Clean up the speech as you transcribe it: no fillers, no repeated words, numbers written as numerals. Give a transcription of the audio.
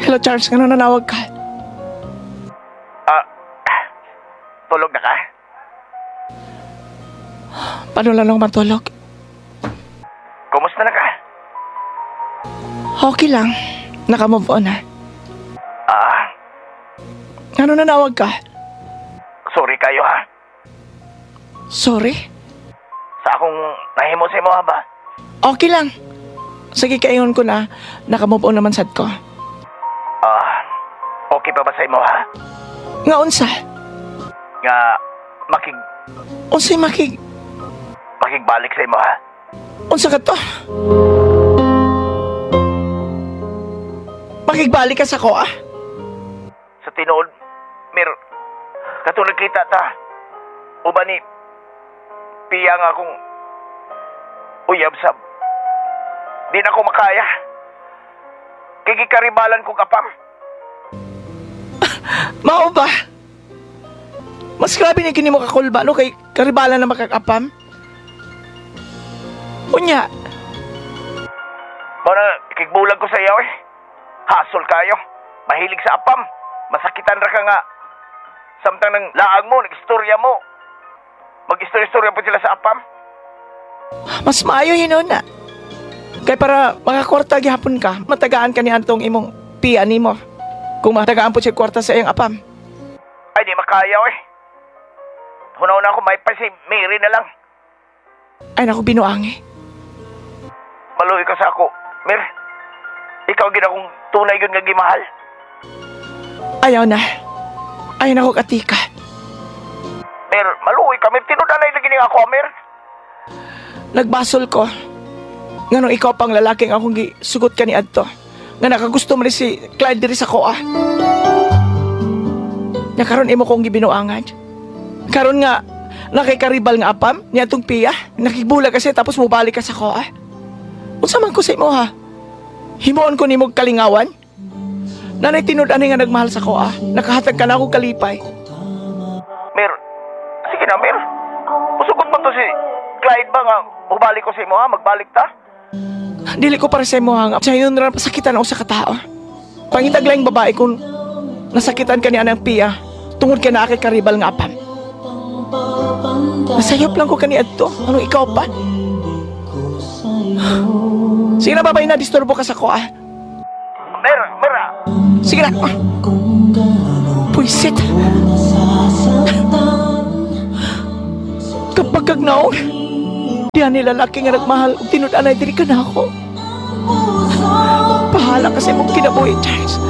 Hello, Charles. Nga nanawag ka? Ah, tulog na ka? Paano lang ako matulog? Kumusta na ka? Okay lang. Naka-move on na. Ah, Ano nanawag ka? sorry kayo ha. Sorry? Sa akong nahimo sa imo ha ba? Okay lang. Sige, kaingon ko na. Naka-move on naman sad ko. Ah, okay pa ba sa imo ha? Nga unsa? Nga Unsay makigbalik sa imo ha? unsa ka to? Makigbalik ka sa ko, ah? Sa tinuod, katulad kita ta. Uba ni piya nga akong uyab sa di na ko makaya. Kikikaribalan kong apam. Mao ba? Mas grabe na kini mo kakulba, no? Kay karibala na makakapam. Unya, Muna, ikigbulag ko sa iyo eh. Hasol kayo. Mahilig sa apam. Masakitan ra ka nga. Samtang ng laang mo, nag-istorya mo. Mag-istorya-istorya po sila sa apam. mas maayo hinon na. Kay para makakwarta gihapon ka, matagaan ka ni Antong imong piya nimo. Kung matagaan po siya kwarta sa iyong apam. Ay, di makaya eh. Hunaw-una ako, may pa si Mary na lang. Ay naku, binuangi. Maluhi ka sa ako. Mir, ikaw gina kong tunay yun nga gimahal. Ayaw na. Ayaw na ko katika. Mir, maluhi ka. Mir, tinudanay na gining ako, Mir. Nagbasol ko. Nganong ikaw pang lalaking akong gisugot ka ni Adto. Nga nakagusto mo rin si Clyde diri sa koa. Nga karon imo kong gibinuangan. Karon nga, nakikaribal nga apam, niya tong piya. Nakigbulag kasi tapos mubalik ka sa koa. Unsa man ko sa imo ha? Himuon ko nimog kalingawan? Nanay tinud ani nga nagmahal sa koa. Nakahatag ka na akong kalipay. Mir, sige na, Mir. Usugot mo to si Clyde ba nga mubalik ko sa imo ha? Magbalik ta? Dili ko para sa imo hanga. Sa yun rin pasakitan ako sa katao. Pangitag lang babae kung nasakitan ka ni anang piya. Tungod ka na akay karibal nga apam. Nasayop lang ko kani adto. Anong ikaw pa? Sige na babay na, disturbo ka sa ko ah. Mir, Sige na. Puisit. Kapag kagnaw, diyan nila lalaki nga nagmahal ug tinud-anay diri ka na ako. Pahala kasi mong kinabuhi, Charles.